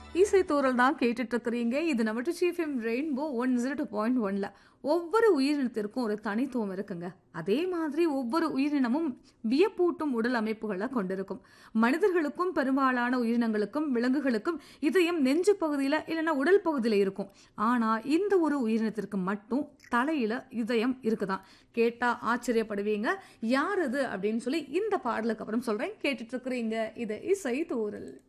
இசை தூரல் தான் கேட்டுட்டு இருக்கிறீங்க. இது நம்ம டிச்சிஎஃப்எம் ரெயின்போ 102.1ல ஒவ்வொரு உயிரினத்திற்கும் ஒரு தனித்துவம் இருக்குங்க. அதே மாதிரி ஒவ்வொரு உயிரினமும் வியப்பூட்டும் உடல் அமைப்புகளை கொண்டிருக்கும். மனிதர்களுக்கும் பெரும்பாலான உயிரினங்களுக்கும் விலங்குகளுக்கும் இதயம் நெஞ்சு பகுதியில இல்லைன்னா உடல் பகுதியில இருக்கும். ஆனா இந்த ஒரு உயிரினத்திற்கு மட்டும் தலையில இதயம் இருக்குதான். கேட்டா ஆச்சரியப்படுவீங்க. யார் அது அப்படின்னு சொல்லி இந்த பாடலுக்கு அப்புறம் சொல்றேன். கேட்டுட்டு இருக்கிறீங்க. இது இசை தூரல்.